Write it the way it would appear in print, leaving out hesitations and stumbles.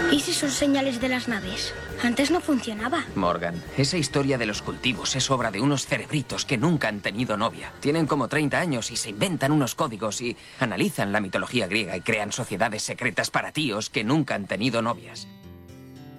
¿Y si son señales de las naves? Antes no funcionaba. Morgan, esa historia de los cultivos es obra de unos cerebritos que nunca han tenido novia. Tienen como 30 años y se inventan unos códigos y analizan la mitología griega y crean sociedades secretas para tíos que nunca han tenido novias.